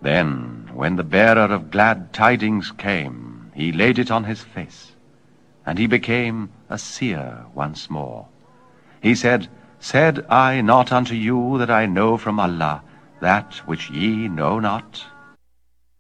Then, when the bearer of glad tidings came, he laid it on his face, and he became a seer once more. He said, Said I not unto you that I know from Allah that which ye know not?